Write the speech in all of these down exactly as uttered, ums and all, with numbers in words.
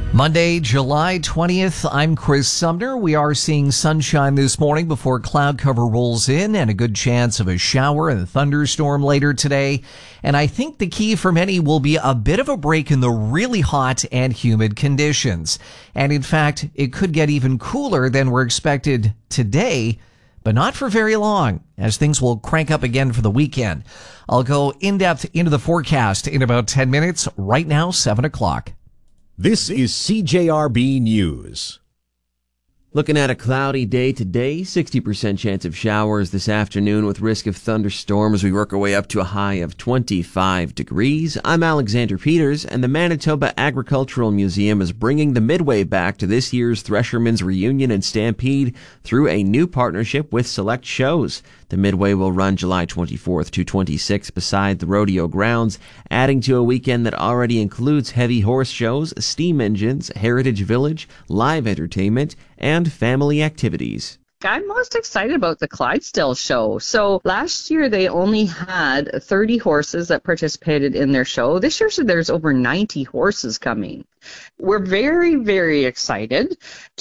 Monday, July twentieth, I'm Chris Sumner. We are seeing sunshine this morning before cloud cover rolls in and a good chance of a shower and a thunderstorm later today. And I think the key for many will be a bit of a break in the really hot and humid conditions. And in fact, it could get even cooler than we're expected today, but not for very long, as things will crank up again for the weekend. I'll go in-depth into the forecast in about ten minutes. Right now, seven o'clock. This is C J R B News. Looking at a cloudy day today, sixty percent chance of showers this afternoon with risk of thunderstorms as we work our way up to a high of twenty-five degrees. I'm Alexander Peters, and the Manitoba Agricultural Museum is bringing the Midway back to this year's Threshermen's Reunion and Stampede through a new partnership with Select Shows. The Midway will run July twenty-fourth to twenty-sixth beside the rodeo grounds, adding to a weekend that already includes heavy horse shows, steam engines, Heritage Village, live entertainment, and family activities. I'm most excited about the Clydesdale show. So last year they only had thirty horses that participated in their show. This year so there's over ninety horses coming. We're very, very excited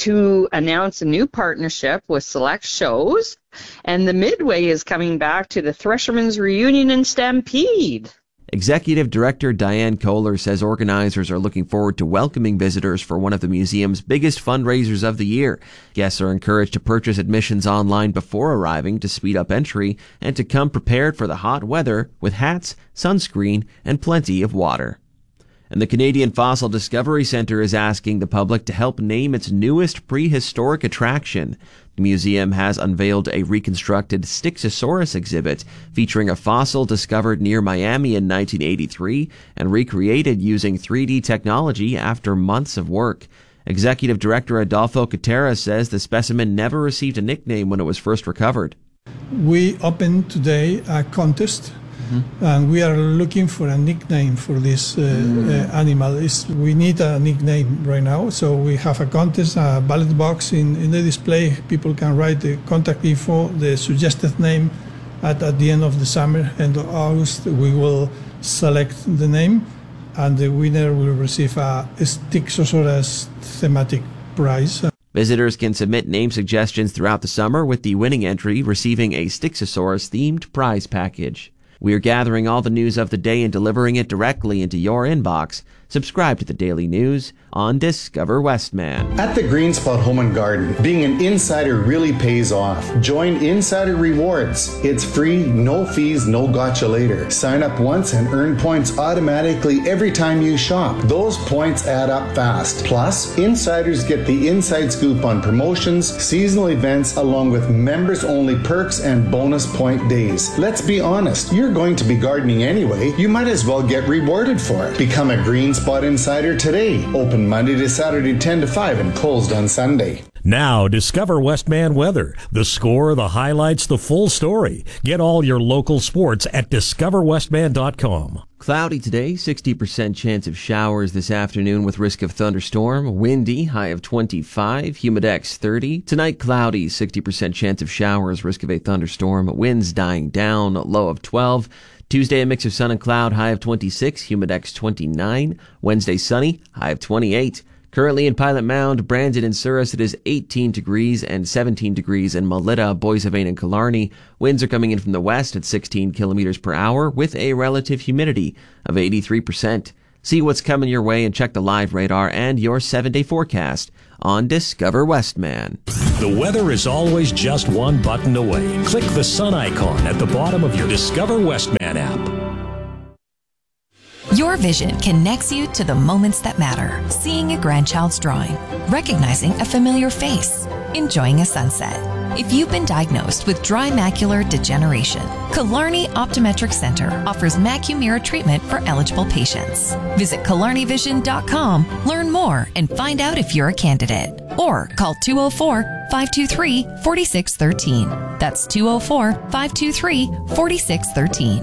to announce a new partnership with Select Shows, and the Midway is coming back to the Threshermen's Reunion and Stampede. Executive Director Diane Kohler says organizers are looking forward to welcoming visitors for one of the museum's biggest fundraisers of the year. Guests are encouraged to purchase admissions online before arriving to speed up entry and to come prepared for the hot weather with hats, sunscreen, and plenty of water. And the Canadian Fossil Discovery Centre is asking the public to help name its newest prehistoric attraction. The museum has unveiled a reconstructed Styxosaurus exhibit featuring a fossil discovered near Miami in nineteen eighty-three and recreated using three D technology after months of work. Executive Director Adolfo Cotera says the specimen never received a nickname when it was first recovered. We opened today a contest. Mm-hmm. And we are looking for a nickname for this uh, mm. uh, animal. It's, we need a nickname right now, so we have a contest, a ballot box in, in the display. People can write the contact info, the suggested name. At, at the end of the summer, end of August, we will select the name, and the winner will receive a Styxosaurus thematic prize. Visitors can submit name suggestions throughout the summer, with the winning entry receiving a Styxosaurus-themed prize package. We are gathering all the news of the day and delivering it directly into your inbox. Subscribe to the Daily News on Discover Westman. At the Green Spot Home and Garden, being an insider really pays off. Join Insider Rewards. It's free, no fees, no gotcha later. Sign up once and earn points automatically every time you shop. Those points add up fast. Plus, insiders get the inside scoop on promotions, seasonal events, along with members-only perks and bonus point days. Let's be honest, you're going to be gardening anyway. You might as well get rewarded for it. Become a Green Spot Insider today. Open Monday to Saturday ten to five and closed on Sunday. Now, discover Westman weather. The score, the highlights, the full story. Get all your local sports at discover westman dot com. Cloudy today, sixty percent chance of showers this afternoon with risk of thunderstorm. Windy, high of twenty-five, humidex thirty. Tonight, cloudy, sixty percent chance of showers, risk of a thunderstorm. Winds dying down, low of twelve. Tuesday, a mix of sun and cloud, high of twenty-six, humidex twenty-nine. Wednesday, sunny, high of twenty-eight. Currently in Pilot Mound, Brandon and Souris, it is eighteen degrees and seventeen degrees in Melita, Boissevain, and Killarney. Winds are coming in from the west at sixteen kilometers per hour with a relative humidity of eighty-three percent. See what's coming your way and check the live radar and your seven-day forecast on Discover Westman. The weather is always just one button away. Click the sun icon at the bottom of your Discover Westman app. Your vision connects you to the moments that matter. Seeing a grandchild's drawing, recognizing a familiar face, enjoying a sunset. If you've been diagnosed with dry macular degeneration, Killarney Optometric Center offers Macumira treatment for eligible patients. Visit killarney vision dot com, learn more, and find out if you're a candidate. Or call two oh four, five two three, four six one three. That's two oh four, five two three, four six one three.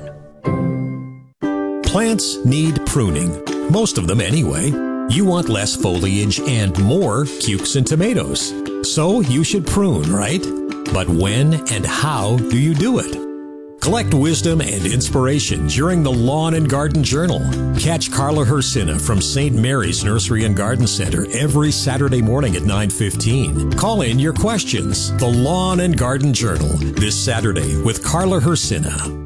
Plants need pruning. Most of them anyway. You want less foliage and more cukes and tomatoes. So you should prune, right? But when and how do you do it? Collect wisdom and inspiration during the Lawn and Garden Journal. Catch Carla Hersina from Saint Mary's Nursery and Garden Center every Saturday morning at nine fifteen. Call in your questions. The Lawn and Garden Journal this Saturday with Carla Hersina.